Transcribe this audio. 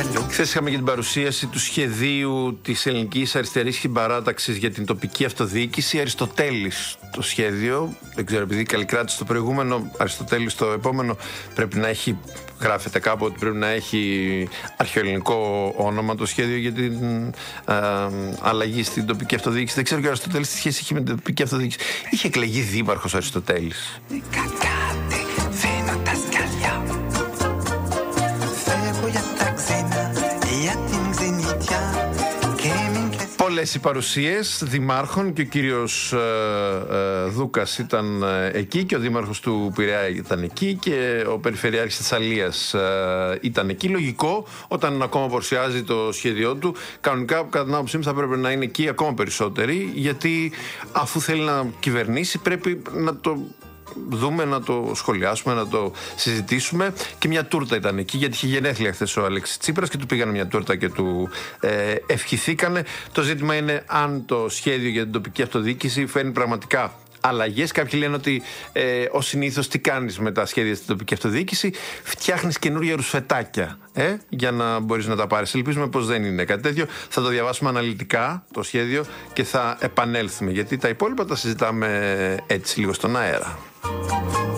Χθες είχαμε και την παρουσίαση του σχεδίου της Ελληνικής Αριστερής Συμπαράταξης για την τοπική αυτοδιοίκηση. Αριστοτέλης το σχέδιο. Δεν ξέρω, επειδή Καλλικράτης το προηγούμενο, Αριστοτέλης το επόμενο, πρέπει να έχει, γράφεται κάπου ότι πρέπει να έχει αρχαιοελληνικό όνομα το σχέδιο για την αλλαγή στην τοπική αυτοδιοίκηση. Δεν ξέρω και ο Αριστοτέλης τι σχέση είχε με την τοπική αυτοδιοίκηση. Είχε εκλεγεί δήμαρχος ο Αριστοτέλης. Πολλές οι παρουσίες δημάρχων και ο κύριος Δούκας ήταν εκεί και ο δήμαρχος του Πειραιά ήταν εκεί και ο περιφερειάρχης της Αλίας ήταν εκεί. Λογικό, όταν ακόμα παρουσιάζει το σχέδιό του, κανονικά κατά την άποψή μου θα πρέπει να είναι εκεί ακόμα περισσότεροι, γιατί αφού θέλει να κυβερνήσει πρέπει να το δούμε, να το σχολιάσουμε, να το συζητήσουμε. Και μια τούρτα ήταν εκεί, γιατί είχε γενέθλια χθες ο Αλέξης Τσίπρας και του πήγανε μια τούρτα και του ευχηθήκανε. Το ζήτημα είναι αν το σχέδιο για την τοπική αυτοδιοίκηση φέρνει πραγματικά αλλαγές. Κάποιοι λένε ότι ως συνήθως τι κάνεις με τα σχέδια στην τοπική αυτοδιοίκηση, φτιάχνεις καινούργια ρουσφετάκια για να μπορείς να τα πάρεις. Ελπίζουμε πως δεν είναι κάτι τέτοιο. Θα το διαβάσουμε αναλυτικά το σχέδιο και θα επανέλθουμε, γιατί τα υπόλοιπα τα συζητάμε έτσι λίγο στον αέρα.